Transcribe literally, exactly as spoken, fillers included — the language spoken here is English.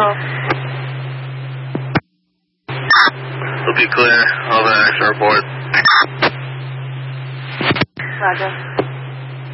control. It'll be clear. All the extra report. Roger.